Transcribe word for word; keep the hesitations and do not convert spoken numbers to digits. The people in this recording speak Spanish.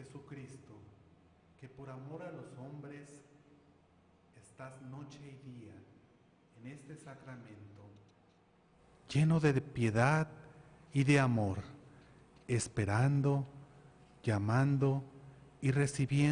Jesucristo, que por amor a los hombres estás noche y día en este sacramento, lleno de piedad y de amor, esperando, llamando y recibiendo